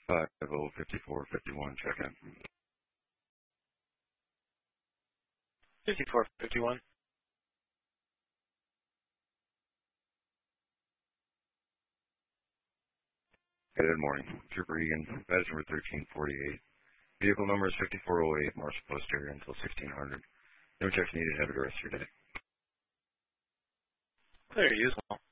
505451, check in. 5451. Good morning. Trooper Egan, badge number 1348. Vehicle number is 5408, Marshall Posterior until 1600. No checks needed. Have a good rest of your day. Clear, usual.